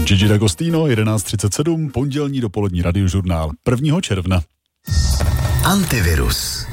Gigi D'Agostino, 11:37, pondělní dopolední radiožurnál 1. června. Antivirus.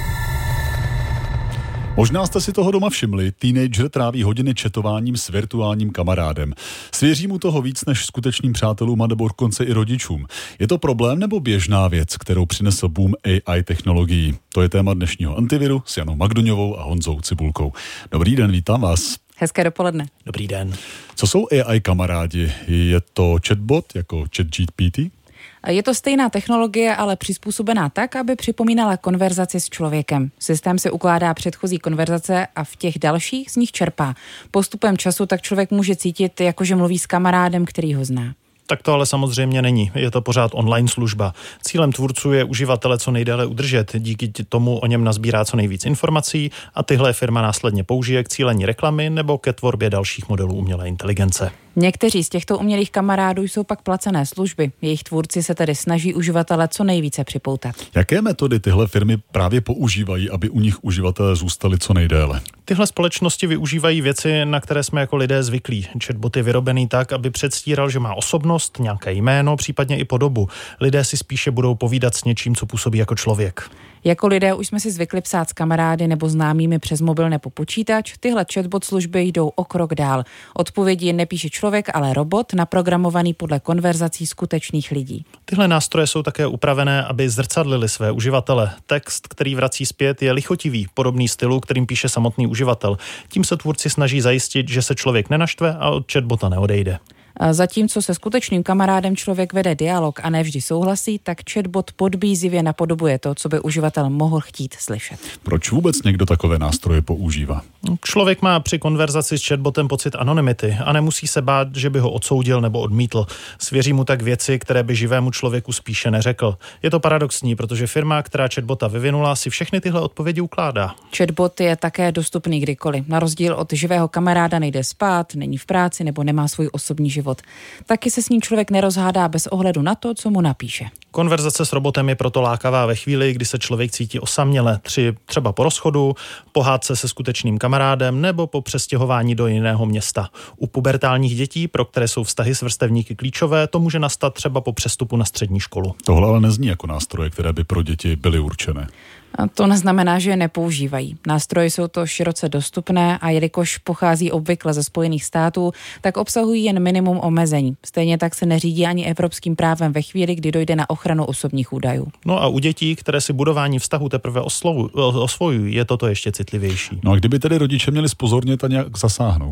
Možná jste si toho doma všimli, teenager tráví hodiny chatováním s virtuálním kamarádem. Svěří mu toho víc než skutečným přátelům a nebo dokonce i rodičům. Je to problém nebo běžná věc, kterou přinesl boom AI technologií? To je téma dnešního Antiviru s Janou Magdoňovou a Honzou Cibulkou. Dobrý den, vítám vás. Hezké dopoledne. Dobrý den. Co jsou AI kamarádi? Je to chatbot jako ChatGPT? Je to stejná technologie, ale přizpůsobená tak, aby připomínala konverzaci s člověkem. Systém si ukládá předchozí konverzace a v těch dalších z nich čerpá. Postupem času tak člověk může cítit, jakože mluví s kamarádem, který ho zná. Tak to ale samozřejmě není. Je to pořád online služba. Cílem tvůrců je uživatele co nejdéle udržet. Díky tomu o něm nazbírá co nejvíc informací a tyhle firma následně použije k cílení reklamy nebo ke tvorbě dalších modelů umělé inteligence. Někteří z těchto umělých kamarádů jsou pak placené služby. Jejich tvůrci se tedy snaží uživatele co nejvíce připoutat. Jaké metody tyhle firmy právě používají, aby u nich uživatelé zůstali co nejdéle? Tyhle společnosti využívají věci, na které jsme jako lidé zvyklí. Chatbot je vyrobený tak, aby předstíral, že má osobnost, nějaké jméno, případně i podobu. Lidé si spíše budou povídat s něčím, co působí jako člověk. Jako lidé už jsme si zvykli psát s kamarády nebo známými přes mobil nebo počítač, tyhle chatbot služby jdou o krok dál. Odpovědi nepíše člověk, ale robot, naprogramovaný podle konverzací skutečných lidí. Tyhle nástroje jsou také upravené, aby zrcadlili své uživatele. Text, který vrací zpět, je lichotivý, podobný stylu, kterým píše samotný uživatel. Tím se tvůrci snaží zajistit, že se člověk nenaštve a od chatbota neodejde. Zatímco se skutečným kamarádem člověk vede dialog a nevždy souhlasí, tak chatbot podbízivě napodobuje to, co by uživatel mohl chtít slyšet. Proč vůbec někdo takové nástroje používá? Člověk má při konverzaci s chatbotem pocit anonymity a nemusí se bát, že by ho odsoudil nebo odmítl. Svěří mu tak věci, které by živému člověku spíše neřekl. Je to paradoxní, protože firma, která chatbota vyvinula, si všechny tyhle odpovědi ukládá. Chatbot je také dostupný kdykoliv. Na rozdíl od živého kamaráda nejde spát, není v práci nebo nemá svůj osobní život. Taky se s ním člověk nerozhádá bez ohledu na to, co mu napíše. Konverzace s robotem je proto lákavá ve chvíli, kdy se člověk cítí osaměle, třeba po rozchodu, po hádce se skutečným kamarádem nebo po přestěhování do jiného města. U pubertálních dětí, pro které jsou vztahy s vrstevníky klíčové, to může nastat třeba po přestupu na střední školu. Tohle ale nezní jako nástroje, které by pro děti byly určené. A to neznamená, že je nepoužívají. Nástroje jsou to široce dostupné a jelikož pochází obvykle ze Spojených států, tak obsahují jen minimum omezení. Stejně tak se neřídí ani evropským právem ve chvíli, kdy dojde na ochranu osobních údajů. No a u dětí, které si budování vztahu teprve osvojují, je toto ještě citlivější. No a kdyby tedy rodiče měli zpozornět a nějak zasáhnout?